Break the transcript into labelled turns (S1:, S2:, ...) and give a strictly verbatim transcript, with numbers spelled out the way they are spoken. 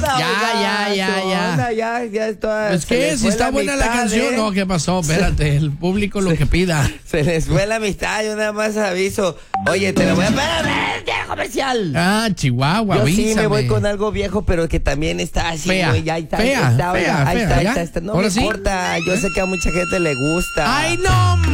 S1: nada.
S2: Ya,
S1: oiga,
S2: ya, ya,
S1: ¿qué
S2: ya.
S1: onda? Ya, ya está.
S2: Es que si está buena la canción.
S1: ¿eh?
S2: No, ¿qué pasó? Espérate, el público lo que pida.
S1: Se les fue la amistad, yo nada más aviso. Oye, te lo voy a poner de comercial.
S2: Ah, Chihuahua,
S1: Yo
S2: avísame.
S1: sí me voy con algo viejo, pero que también está así,
S2: Fea,
S1: güey. Ahí está,
S2: fea,
S1: ahí está, oiga,
S2: fea,
S1: ahí
S2: fea,
S1: está, ahí
S2: ¿ya?
S1: está, está. No
S2: ¿Ahora
S1: me
S2: sí?
S1: importa, yo sé que a mucha gente le gusta.
S2: ¡Ay, no!